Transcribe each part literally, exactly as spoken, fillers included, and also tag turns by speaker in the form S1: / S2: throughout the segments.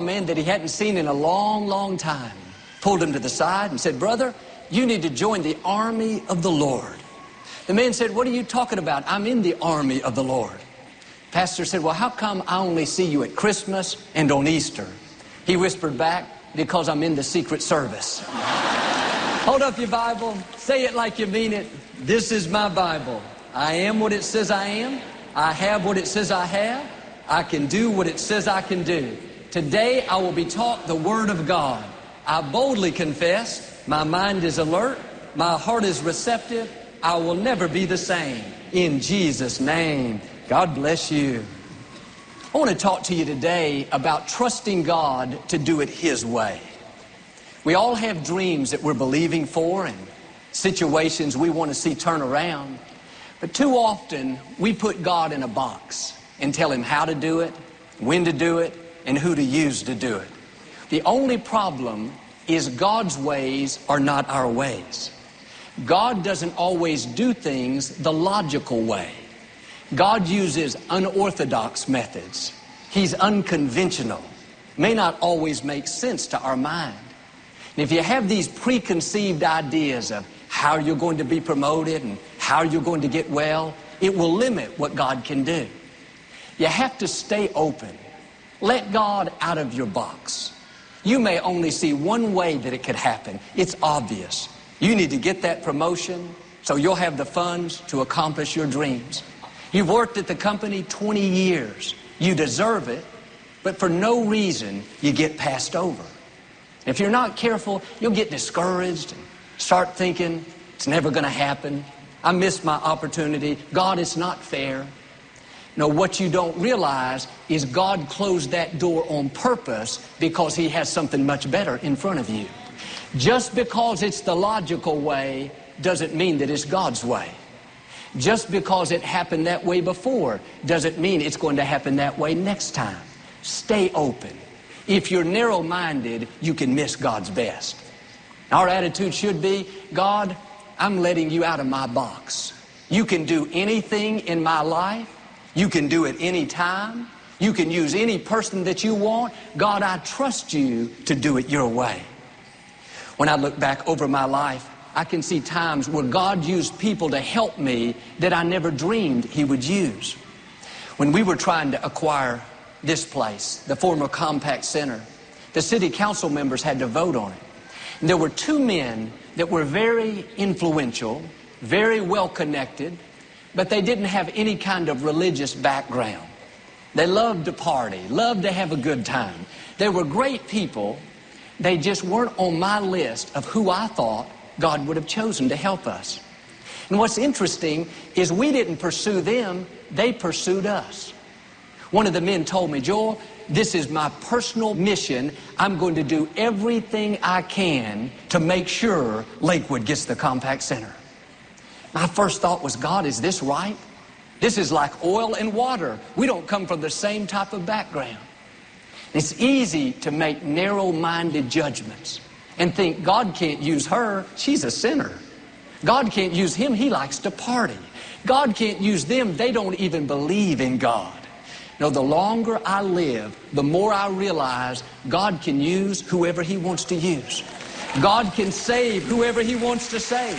S1: man that he hadn't seen in a long, long time. Pulled him to the side and said, "Brother, you need to join the army of the Lord." The man said, "What are you talking about? I'm in the army of the Lord." Pastor said, "Well, how come I only see you at Christmas and on Easter?" He whispered back, "Because I'm in the Secret Service." Hold up your Bible. Say it like you mean it. This is my Bible. I am what it says I am. I have what it says I have. I can do what it says I can do. Today I will be taught the Word of God. I boldly confess, my mind is alert, my heart is receptive, I will never be the same. In Jesus' name, God bless you. I want to talk to you today about trusting God to do it His way. We all have dreams that we're believing for and situations we want to see turn around. But too often, we put God in a box and tell Him how to do it, when to do it, and who to use to do it. The only problem is God's ways are not our ways. God doesn't always do things the logical way. God uses unorthodox methods. He's unconventional. May not always make sense to our mind. And if you have these preconceived ideas of how you're going to be promoted and how you're going to get well, it will limit what God can do. You have to stay open. Let God out of your box. You may only see one way that it could happen. It's obvious. You need to get that promotion so you'll have the funds to accomplish your dreams. You've worked at the company twenty years. You deserve it, but for no reason you get passed over. If you're not careful, you'll get discouraged and start thinking, it's never going to happen. I missed my opportunity. God, it's not fair. No, what you don't realize is God closed that door on purpose because He has something much better in front of you. Just because it's the logical way doesn't mean that it's God's way. Just because it happened that way before doesn't mean it's going to happen that way next time. Stay open. If you're narrow-minded, you can miss God's best. Our attitude should be, God, I'm letting you out of my box. You can do anything in my life. You can do it any time. You can use any person that you want. God, I trust you to do it your way. When I look back over my life, I can see times where God used people to help me that I never dreamed He would use. When we were trying to acquire this place, the former Compaq Center, the city council members had to vote on it. And there were two men that were very influential, very well connected, but they didn't have any kind of religious background. They loved to party, loved to have a good time. They were great people. They just weren't on my list of who I thought God would have chosen to help us. And what's interesting is we didn't pursue them, they pursued us. One of the men told me, "Joel, this is my personal mission. I'm going to do everything I can to make sure Lakewood gets the Compaq Center." My first thought was, God, is this right? This is like oil and water. We don't come from the same type of background. It's easy to make narrow-minded judgments and think God can't use her. She's a sinner. God can't use him. He likes to party. God can't use them. They don't even believe in God. No, the longer I live, the more I realize God can use whoever He wants to use. God can save whoever He wants to save.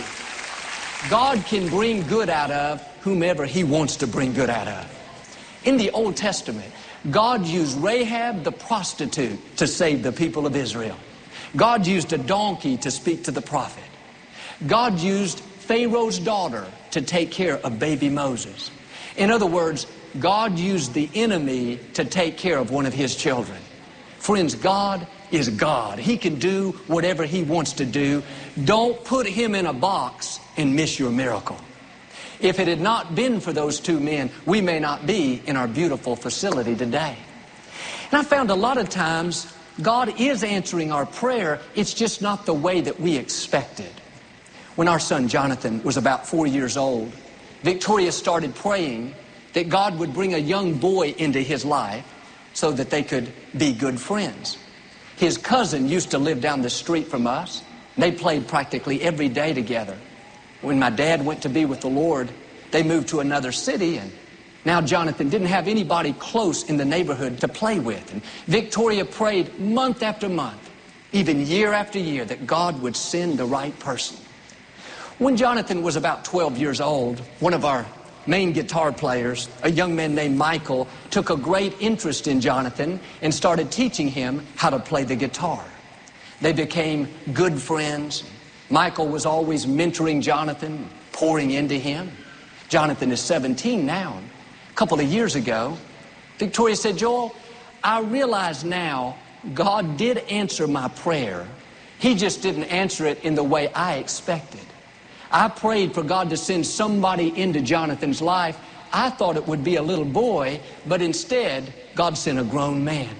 S1: God can bring good out of whomever He wants to bring good out of. In the Old Testament, God used Rahab the prostitute to save the people of Israel. God used a donkey to speak to the prophet. God used Pharaoh's daughter to take care of baby Moses. In other words, God used the enemy to take care of one of His children. Friends, God is God. He can do whatever He wants to do. Don't put Him in a box and miss your miracle. If it had not been for those two men, we may not be in our beautiful facility today. And I found a lot of times God is answering our prayer. It's just not the way that we expected. When our son Jonathan was about four years old, Victoria started praying that God would bring a young boy into his life so that they could be good friends. His cousin used to live down the street from us. They played practically every day together. When my dad went to be with the Lord, they moved to another city, and Now Jonathan didn't have anybody close in the neighborhood to play with. And Victoria prayed month after month, even year after year, that God would send the right person. When Jonathan was about twelve years old, one of our main guitar players, a young man named Michael, took a great interest in Jonathan and started teaching him how to play the guitar. They became good friends. Michael was always mentoring Jonathan, pouring into him. Jonathan is seventeen now. A couple of years ago, Victoria said, Joel, I realize now God did answer my prayer. He just didn't answer it in the way I expected. I prayed for God to send somebody into Jonathan's life. I thought it would be a little boy, but instead, God sent a grown man.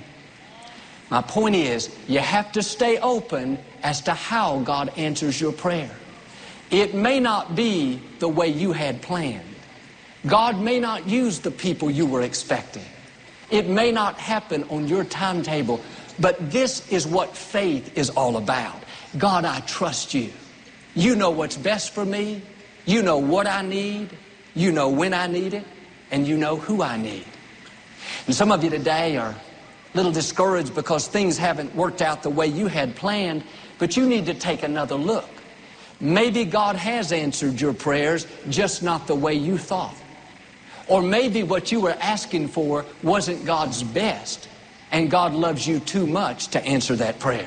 S1: My point is, you have to stay open as to how God answers your prayer. It may not be the way you had planned. God may not use the people you were expecting. It may not happen on your timetable, but this is what faith is all about. God, I trust you. You know what's best for me. You know what I need. You know when I need it. And you know who I need. And some of you today are a little discouraged because things haven't worked out the way you had planned, but you need to take another look. Maybe God has answered your prayers, just not the way you thought. Or maybe what you were asking for wasn't God's best, and God loves you too much to answer that prayer.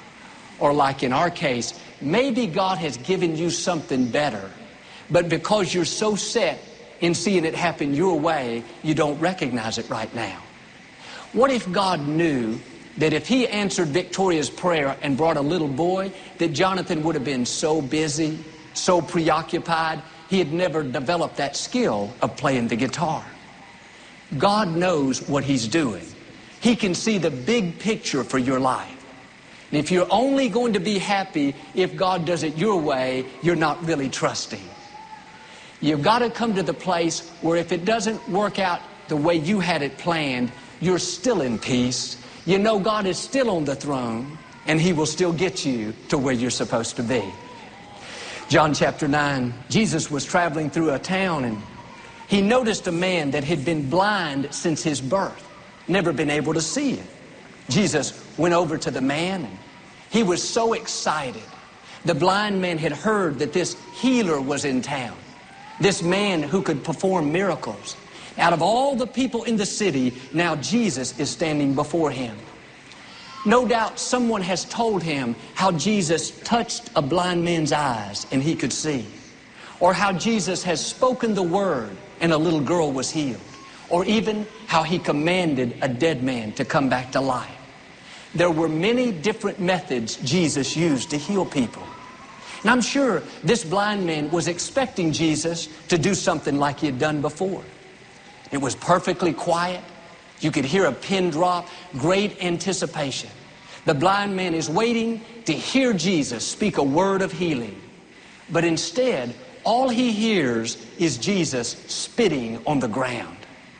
S1: Or like in our case, maybe God has given you something better, but because you're so set in seeing it happen your way, you don't recognize it right now. What if God knew that if he answered Victoria's prayer and brought a little boy, that Jonathan would have been so busy, so preoccupied, he had never developed that skill of playing the guitar? God knows what he's doing. He can see the big picture for your life. And if you're only going to be happy if God does it your way, you're not really trusting. You've got to come to the place where if it doesn't work out the way you had it planned, you're still in peace. You know God is still on the throne, and he will still get you to where you're supposed to be. John chapter nine, Jesus was traveling through a town, and he noticed a man that had been blind since his birth, never been able to see it. Jesus went over to the man, and he was so excited. The blind man had heard that this healer was in town, this man who could perform miracles. Out of all the people in the city, now Jesus is standing before him. No doubt someone has told him how Jesus touched a blind man's eyes and he could see. Or how Jesus has spoken the word and a little girl was healed. Or even how he commanded a dead man to come back to life. There were many different methods Jesus used to heal people. And I'm sure this blind man was expecting Jesus to do something like he had done before. It was perfectly quiet. You could hear a pin drop, great anticipation. The blind man is waiting to hear Jesus speak a word of healing. But instead, all he hears is Jesus spitting on the ground.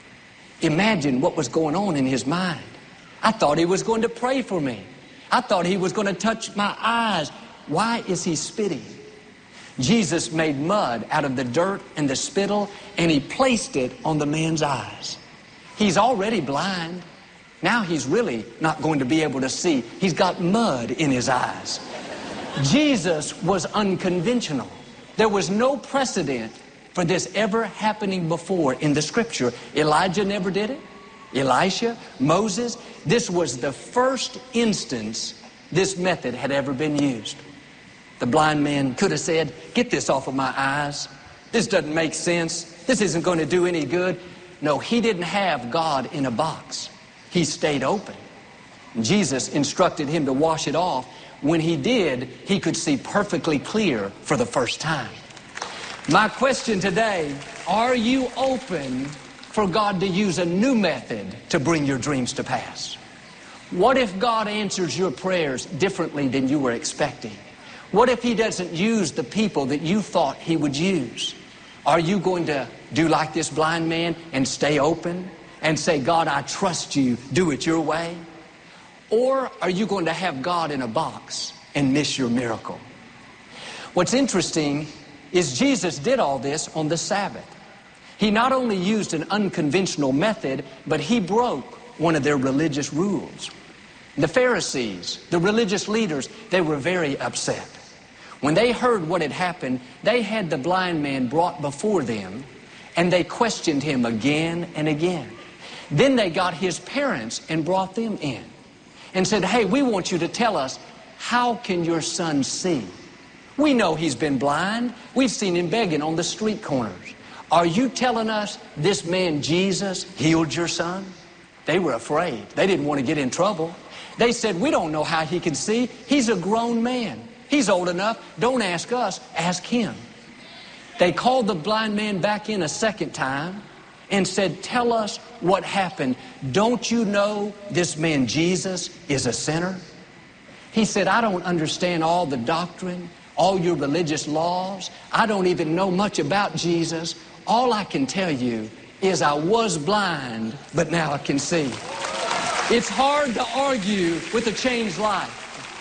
S1: Imagine what was going on in his mind. I thought he was going to pray for me. I thought he was going to touch my eyes. Why is he spitting? Jesus made mud out of the dirt and the spittle, and he placed it on the man's eyes. He's already blind. Now he's really not going to be able to see. He's got mud in his eyes. Jesus was unconventional. There was no precedent for this ever happening before in the scripture. Elijah never did it. Elisha, Moses. This was the first instance this method had ever been used. The blind man could have said, "Get this off of my eyes. This doesn't make sense. This isn't going to do any good." No, he didn't have God in a box. He stayed open. Jesus instructed him to wash it off. When he did, he could see perfectly clear for the first time. My question today, are you open for God to use a new method to bring your dreams to pass? What if God answers your prayers differently than you were expecting? What if he doesn't use the people that you thought he would use? Are you going to do like this blind man and stay open and say, "God, I trust you, do it your way"? Or are you going to have God in a box and miss your miracle? What's interesting is Jesus did all this on the Sabbath. He not only used an unconventional method, but he broke one of their religious rules. The Pharisees, the religious leaders, they were very upset. When they heard what had happened, they had the blind man brought before them, and they questioned him again and again. Then they got his parents and brought them in and said, hey, we want you to tell us, how can your son see? We know he's been blind. We've seen him begging on the street corners. Are you telling us this man Jesus healed your son? They were afraid. They didn't want to get in trouble. They said, we don't know how he can see. He's a grown man. He's old enough. Don't ask us, ask him. They called the blind man back in a second time and said, tell us what happened. Don't you know this man Jesus is a sinner? He said, I don't understand all the doctrine, all your religious laws. I don't even know much about Jesus. All I can tell you is I was blind, but now I can see. It's hard to argue with a changed life.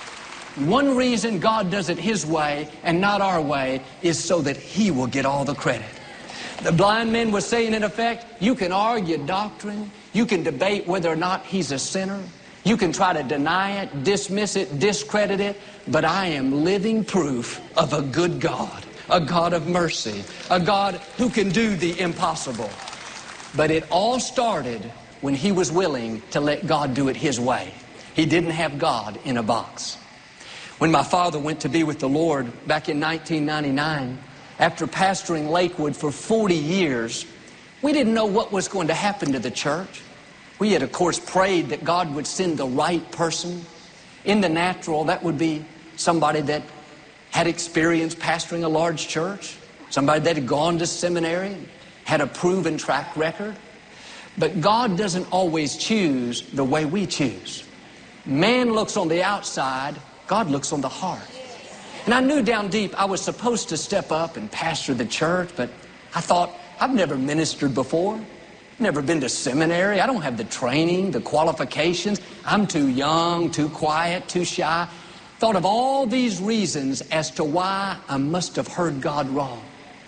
S1: One reason God does it His way and not our way is so that He will get all the credit. The blind man was saying, in effect, you can argue doctrine, you can debate whether or not he's a sinner, you can try to deny it, dismiss it, discredit it, but I am living proof of a good God, a God of mercy, a God who can do the impossible. But it all started when he was willing to let God do it His way. He didn't have God in a box. When my father went to be with the Lord back in nineteen ninety-nine, after pastoring Lakewood for forty years, we didn't know what was going to happen to the church. We had, of course, prayed that God would send the right person. In the natural, that would be somebody that had experience pastoring a large church, somebody that had gone to seminary, had a proven track record. But God doesn't always choose the way we choose. Man looks on the outside, God looks on the heart. And I knew down deep I was supposed to step up and pastor the church, but I thought, I've never ministered before. Never been to seminary. I don't have the training, the qualifications. I'm too young, too quiet, too shy. Thought of all these reasons as to why I must have heard God wrong.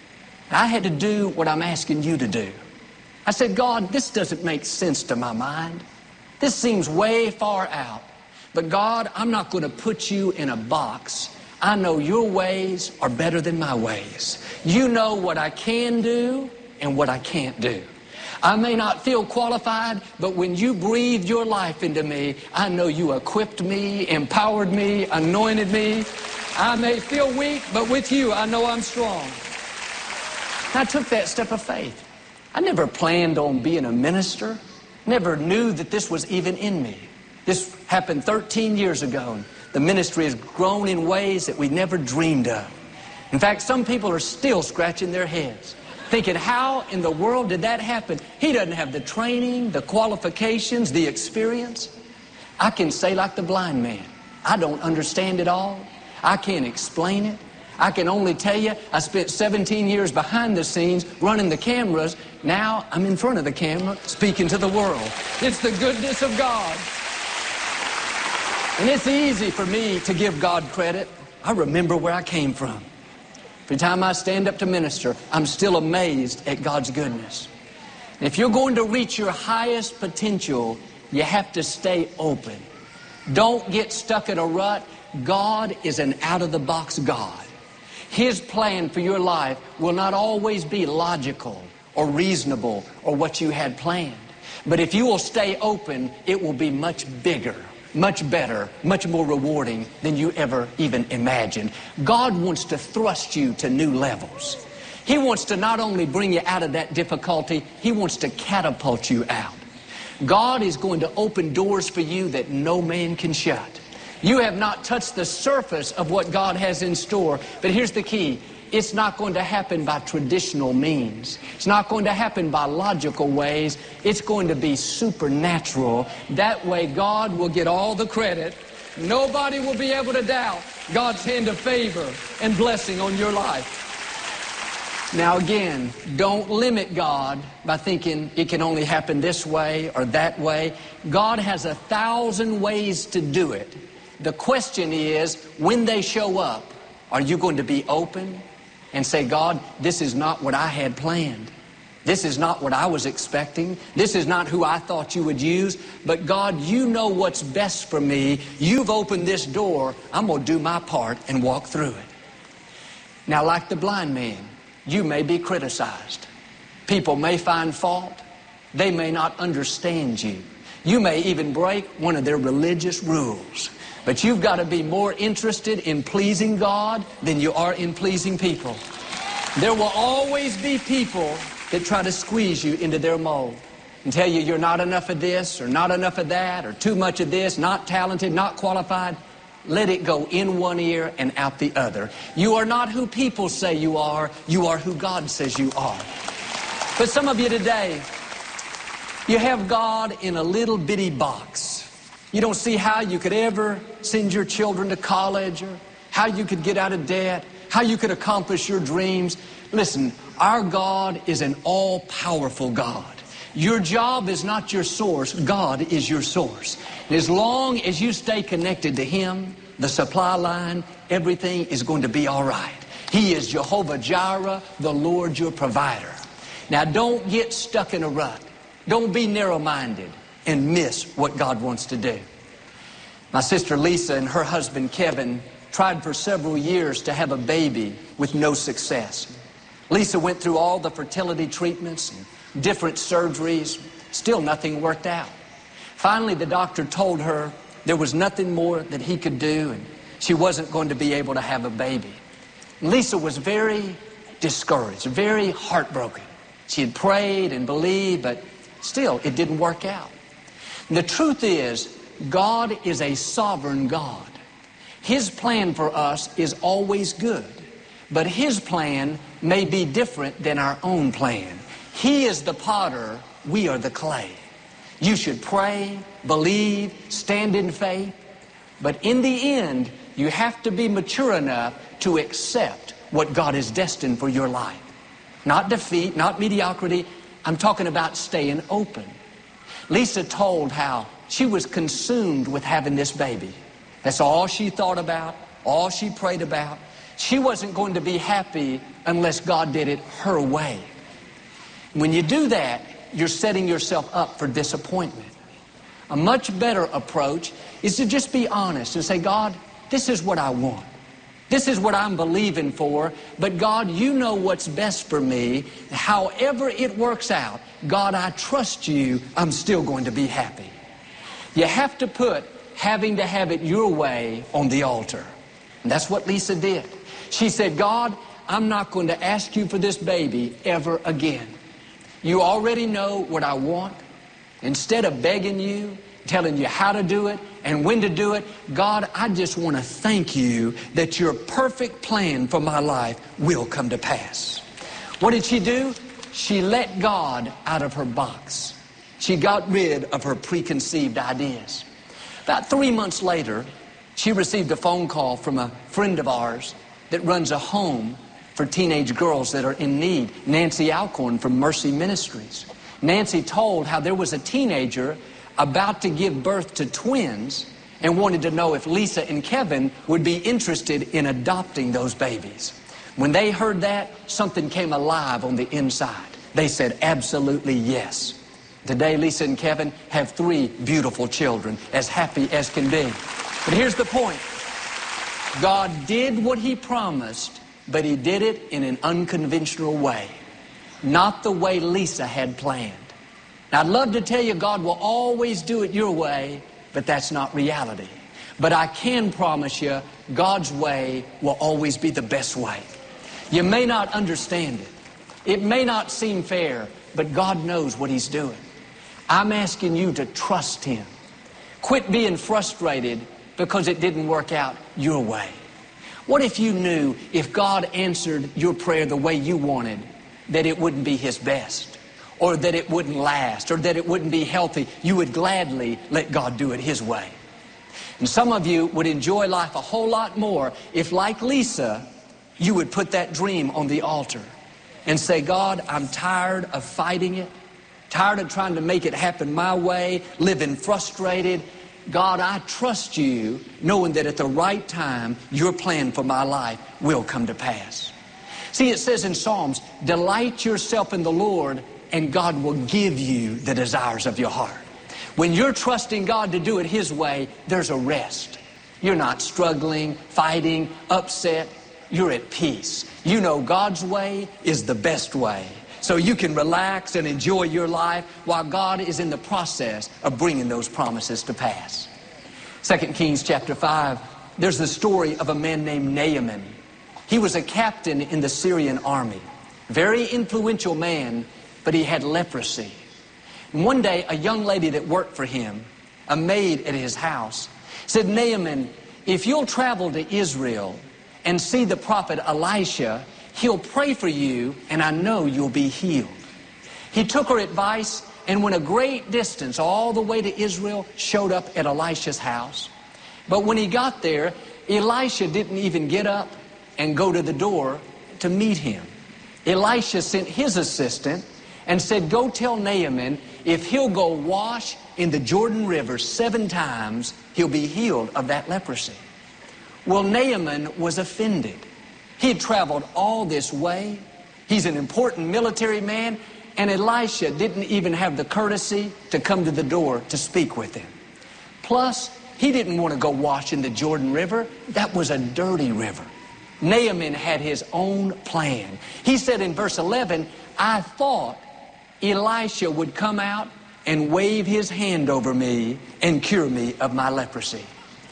S1: I had to do what I'm asking you to do. I said, God, this doesn't make sense to my mind. This seems way far out. But God, I'm not going to put you in a box. I know your ways are better than my ways. You know what I can do and what I can't do. I may not feel qualified, but when you breathed your life into me, I know you equipped me, empowered me, anointed me. I may feel weak, but with you, I know I'm strong. I took that step of faith. I never planned on being a minister, never knew that this was even in me. This happened thirteen years ago, and the ministry has grown in ways that we never dreamed of. In fact, some people are still scratching their heads, thinking, how in the world did that happen? He doesn't have the training, the qualifications, the experience. I can say like the blind man, I don't understand it all. I can't explain it. I can only tell you I spent seventeen years behind the scenes running the cameras. Now I'm in front of the camera speaking to the world. It's the goodness of God. And it's easy for me to give God credit. I remember where I came from. Every time I stand up to minister, I'm still amazed at God's goodness. And if you're going to reach your highest potential, you have to stay open. Don't get stuck in a rut. God is an out-of-the-box God. His plan for your life will not always be logical or reasonable or what you had planned. But if you will stay open, it will be much bigger, much better, much more rewarding than you ever even imagined. God wants to thrust you to new levels. He wants to not only bring you out of that difficulty, He wants to catapult you out. God is going to open doors for you that no man can shut. You have not touched the surface of what God has in store. But here's the key. It's not going to happen by traditional means. It's not going to happen by logical ways. It's going to be supernatural. That way God will get all the credit. Nobody will be able to doubt God's hand of favor and blessing on your life. Now again, don't limit God by thinking it can only happen this way or that way. God has a thousand ways to do it. The question is, when they show up, are you going to be open and say, God, this is not what I had planned? This is not what I was expecting. This is not who I thought you would use. But God, you know what's best for me. You've opened this door. I'm going to do my part and walk through it. Now, like the blind man, you may be criticized. People may find fault. They may not understand you. You may even break one of their religious rules. But you've got to be more interested in pleasing God than you are in pleasing people. There will always be people that try to squeeze you into their mold and tell you you're not enough of this or not enough of that or too much of this, not talented, not qualified. Let it go in one ear and out the other. You are not who people say you are. You are who God says you are. But some of you today, you have God in a little bitty box. You don't see how you could ever send your children to college or how you could get out of debt, how you could accomplish your dreams. Listen, our God is an all-powerful God. Your job is not your source. God is your source. And as long as you stay connected to Him, the supply line, everything is going to be all right. He is Jehovah Jireh, the Lord your provider. Now, don't get stuck in a rut. Don't be narrow-minded and miss what God wants to do. My sister Lisa and her husband Kevin tried for several years to have a baby with no success. Lisa went through all the fertility treatments and different surgeries. Still nothing worked out. Finally, the doctor told her there was nothing more that he could do and she wasn't going to be able to have a baby. Lisa was very discouraged, very heartbroken. She had prayed and believed, but still it didn't work out. And the truth is, God is a sovereign God. His plan for us is always good, but His plan may be different than our own plan. He is the potter, we are the clay. You should pray, believe, stand in faith, but in the end, you have to be mature enough to accept what God is destined for your life. Not defeat, not mediocrity. I'm talking about staying open. Lisa told how she was consumed with having this baby. That's all she thought about, all she prayed about. She wasn't going to be happy unless God did it her way. When you do that, you're setting yourself up for disappointment. A much better approach is to just be honest and say, God, this is what I want. This is what I'm believing for, but God, you know what's best for me. However it works out, God, I trust you. I'm still going to be happy. You have to put having to have it your way on the altar. And that's what Lisa did. She said, God, I'm not going to ask you for this baby ever again. You already know what I want. Instead of begging you, telling you how to do it and when to do it, God, I just want to thank you that your perfect plan for my life will come to pass. What did she do? She let God out of her box. She got rid of her preconceived ideas. About three months later, she received a phone call from a friend of ours that runs a home for teenage girls that are in need, Nancy Alcorn from Mercy Ministries. Nancy told how there was a teenager about to give birth to twins and wanted to know if Lisa and Kevin would be interested in adopting those babies. When they heard that, something came alive on the inside. They said, absolutely yes. Today, Lisa and Kevin have three beautiful children, as happy as can be. But here's the point. God did what He promised, but He did it in an unconventional way, not the way Lisa had planned. Now, I'd love to tell you God will always do it your way, but that's not reality. But I can promise you God's way will always be the best way. You may not understand it. It may not seem fair, but God knows what He's doing. I'm asking you to trust Him. Quit being frustrated because it didn't work out your way. What if you knew if God answered your prayer the way you wanted, that it wouldn't be His best? Or that it wouldn't last, or that it wouldn't be healthy? You would gladly let God do it His way. And some of you would enjoy life a whole lot more if, like Lisa, you would put that dream on the altar and say, God, I'm tired of fighting it, tired of trying to make it happen my way, living frustrated. God, I trust you, knowing that at the right time, your plan for my life will come to pass. See, it says in Psalms, delight yourself in the Lord, and God will give you the desires of your heart. When you're trusting God to do it His way, there's a rest. You're not struggling, fighting, upset. You're at peace. You know God's way is the best way. So you can relax and enjoy your life while God is in the process of bringing those promises to pass. Second Kings chapter five, there's the story of a man named Naaman. He was a captain in the Syrian army. Very influential man, but he had leprosy. And one day, a young lady that worked for him, a maid at his house, said, Naaman, if you'll travel to Israel and see the prophet Elisha, he'll pray for you, and I know you'll be healed. He took her advice and went a great distance all the way to Israel, showed up at Elisha's house. But when he got there, Elisha didn't even get up and go to the door to meet him. Elisha sent his assistant and said, go tell Naaman if he'll go wash in the Jordan River seven times, he'll be healed of that leprosy. Well, Naaman was offended. He had traveled all this way. He's an important military man, and Elisha didn't even have the courtesy to come to the door to speak with him. Plus, he didn't want to go wash in the Jordan River. That was a dirty river. Naaman had his own plan. He said in verse eleven, I thought Elisha would come out and wave his hand over me and cure me of my leprosy.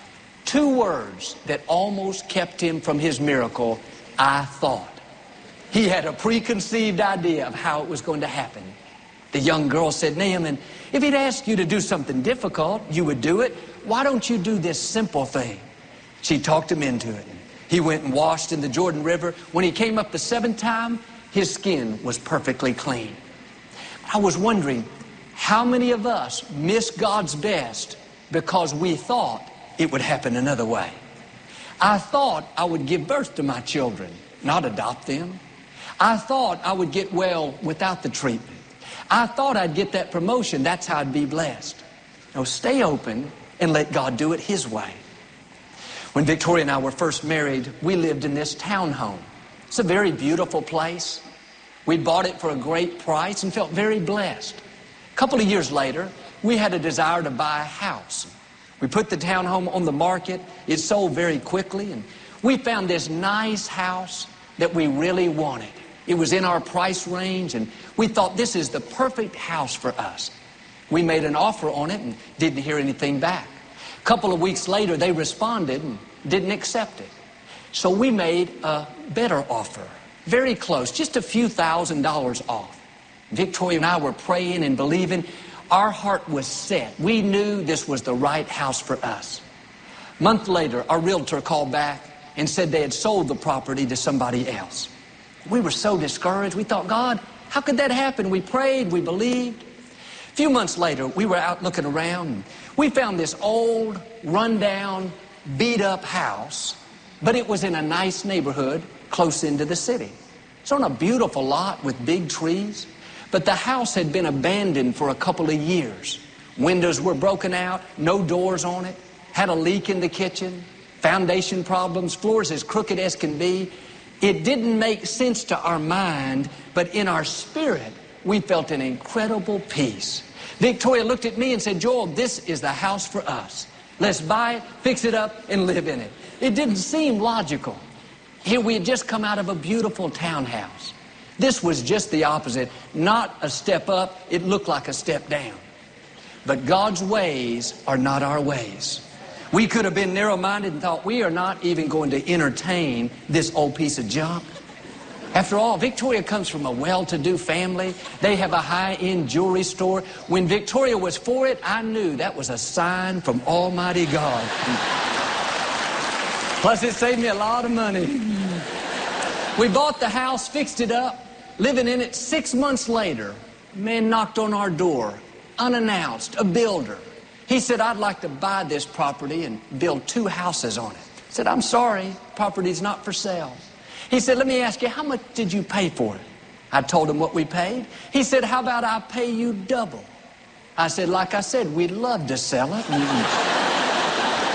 S1: Two words that almost kept him from his miracle, I thought. He had a preconceived idea of how it was going to happen. The young girl said, Naaman, if he'd asked you to do something difficult, you would do it. Why don't you do this simple thing? She talked him into it. He went and washed in the Jordan River. When he came up the seventh time, his skin was perfectly clean. I was wondering, how many of us miss God's best because we thought it would happen another way? I thought I would give birth to my children, not adopt them. I thought I would get well without the treatment. I thought I'd get that promotion. That's how I'd be blessed. No, stay open and let God do it His way. When Victoria and I were first married, we lived in this townhome. It's a very beautiful place. We bought it for a great price and felt very blessed. A couple of years later, we had a desire to buy a house. We put the townhome on the market. It sold very quickly, and we found this nice house that we really wanted. It was in our price range, and we thought this is the perfect house for us. We made an offer on it and didn't hear anything back. A couple of weeks later, they responded and didn't accept it. So we made a better offer, very close, just a few thousand dollars off. Victoria and I were praying and believing. Our heart was set. We knew this was the right house for us. A month later, our realtor called back and said they had sold the property to somebody else. We were so discouraged. We thought, God, how could that happen? We prayed, we believed. A few months later, we were out looking around, and we found this old, run-down, beat-up house, but it was in a nice neighborhood close into the city. It's on a beautiful lot with big trees, but the house had been abandoned for a couple of years. Windows were broken out, no doors on it, had a leak in the kitchen, foundation problems, floors as crooked as can be. It didn't make sense to our mind, but in our spirit, we felt an incredible peace. Victoria looked at me and said, Joel, this is the house for us. Let's buy it, fix it up, and live in it. It didn't seem logical. Here we had just come out of a beautiful townhouse. This was just the opposite. Not a step up, it looked like a step down. But God's ways are not our ways. We could have been narrow-minded and thought, we are not even going to entertain this old piece of junk. After all, Victoria comes from a well-to-do family. They have a high-end jewelry store. When Victoria was for it, I knew that was a sign from Almighty God. Plus, it saved me a lot of money. We bought the house, fixed it up, living in it. Six months later, a man knocked on our door, unannounced, a builder. He said, I'd like to buy this property and build two houses on it. I said, I'm sorry, property's not for sale. He said, let me ask you, how much did you pay for it? I told him what we paid. He said, how about I pay you double? I said, like I said, we'd love to sell it.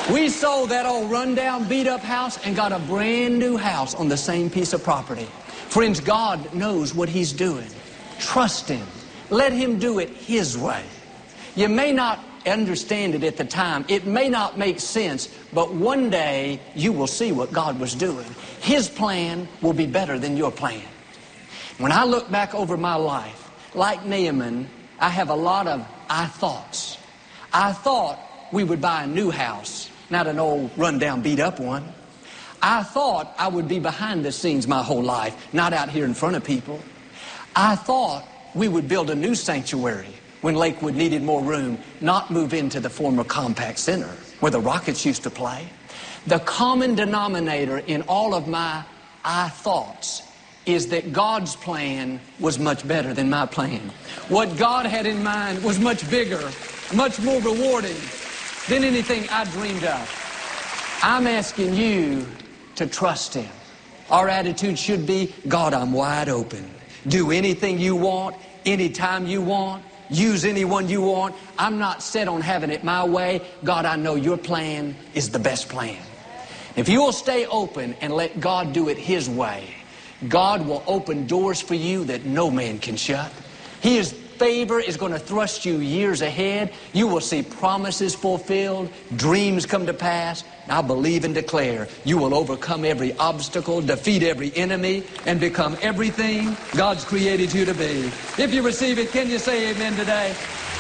S1: We sold that old rundown, beat-up house and got a brand new house on the same piece of property. Friends, God knows what He's doing. Trust Him. Let Him do it His way. You may not understand it at the time. It may not make sense, but one day you will see what God was doing. His plan will be better than your plan. When I look back over my life, like Naaman, I have a lot of I thoughts. I thought we would buy a new house, not an old run-down, beat-up one. I thought I would be behind the scenes my whole life, not out here in front of people. I thought we would build a new sanctuary when Lakewood needed more room, not move into the former Compaq Center where the Rockets used to play. The common denominator in all of my I thoughts is that God's plan was much better than my plan. What God had in mind was much bigger, much more rewarding than anything I dreamed of. I'm asking you to trust Him. Our attitude should be, God, I'm wide open. Do anything you want, anytime you want. Use anyone you want. I'm not set on having it my way. God, I know your plan is the best plan. If you will stay open and let God do it His way, God will open doors for you that no man can shut. His favor is going to thrust you years ahead. You will see promises fulfilled, dreams come to pass. And I believe and declare you will overcome every obstacle, defeat every enemy, and become everything God's created you to be. If you receive it, can you say amen today?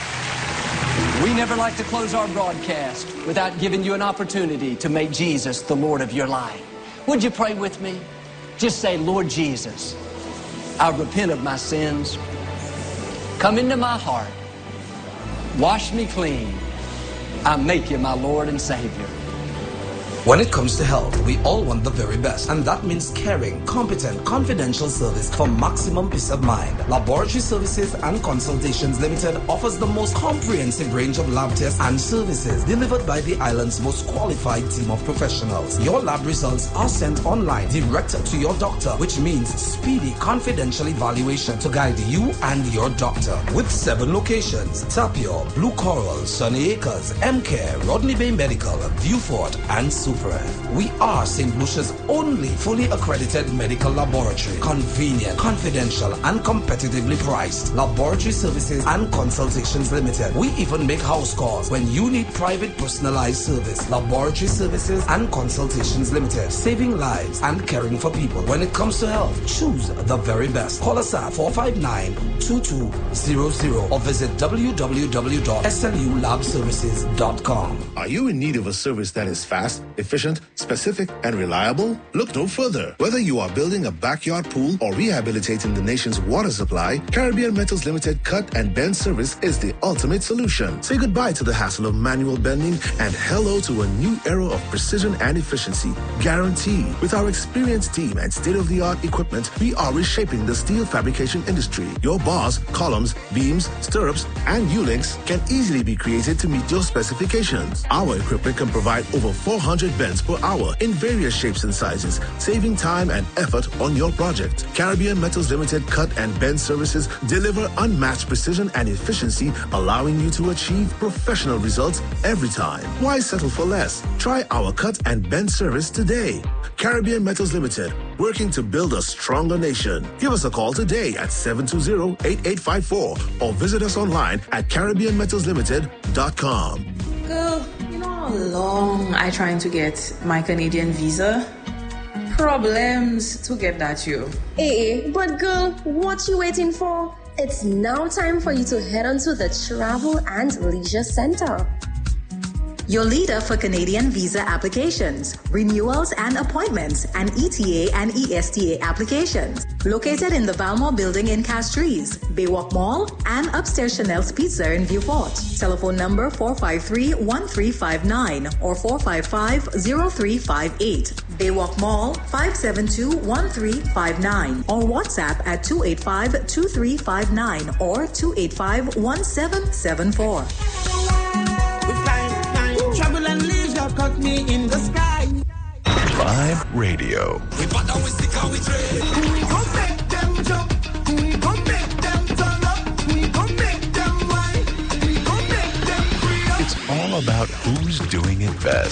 S1: We never like to close our broadcast without giving you an opportunity to make Jesus the Lord of your life. Would you pray with me? Just say, Lord Jesus, I repent of my sins. Come into my heart. Wash me clean. I make you my Lord and Savior.
S2: When it comes to health, we all want the very best, and that means caring, competent, confidential service for maximum peace of mind. Laboratory Services and Consultations Limited offers the most comprehensive range of lab tests and services delivered by the island's most qualified team of professionals. Your lab results are sent online direct to your doctor, which means speedy, confidential evaluation to guide you and your doctor. With seven locations: Tapio, Blue Coral, Sunny Acres, M-Care, Rodney Bay Medical, Viewfort, and Super. We are Saint Lucia's only fully accredited medical laboratory. Convenient, confidential, and competitively priced. Laboratory Services and Consultations Limited. We even make house calls when you need private personalized service. Laboratory Services and Consultations Limited. Saving lives and caring for people. When it comes to health, choose the very best. Call us at four five nine, two two zero zero or visit w w w dot s l u lab services dot com.
S3: Are you in need of a service that is fast, efficient, specific, and reliable? Look no further. Whether you are building a backyard pool or rehabilitating the nation's water supply, Caribbean Metals Limited Cut and Bend service is the ultimate solution. Say goodbye to the hassle of manual bending and hello to a new era of precision and efficiency. Guaranteed. With our experienced team and state-of-the-art equipment, we are reshaping the steel fabrication industry. Your bars, columns, beams, stirrups, and U-links can easily be created to meet your specifications. Our equipment can provide over four hundred bends per hour in various shapes and sizes, saving time and effort on your project. Caribbean Metals Limited Cut and Bend services deliver unmatched precision and efficiency, allowing you to achieve professional results every time. Why settle for less? Try our cut and bend service today. Caribbean Metals Limited, working to build a stronger nation. Give us a call today at seven two zero, eight eight five four or visit us online at caribbean metals limited dot com.
S4: Girl, you know how long I trying to get my Canadian visa? Problems to get that you.
S5: Hey, but girl, what you waiting for? It's now time for you to head on to the Travel and Leisure Center.
S6: Your leader for Canadian visa applications, renewals and appointments, and E T A and E S T A applications. Located in the Valmore Building in Castries, Baywalk Mall, and upstairs Chanel's Pizza in Viewport. Telephone number four five three, one three five nine or four five five, zero three five eight. Baywalk Mall, five seven two, one three five nine or WhatsApp at two eight five, two three five nine or two eight five, one seven seven four.
S7: Travel and leisure cut me in the sky.
S8: Vibe Radio.
S7: We bought our stick and we trade. We gon' make them jump. We gon' make them turn up. We gon' make them wine. We gon' make them free up.
S8: It's all about who's doing it best.